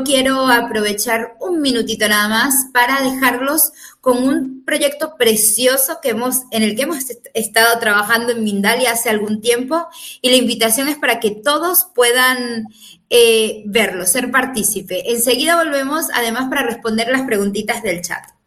quiero aprovechar un minutito nada más para dejarlos con un proyecto precioso en el que hemos estado trabajando en Mindalia hace algún tiempo, y la invitación es para que todos puedan verlo, ser partícipe. Enseguida volvemos, además, para responder las preguntitas del chat.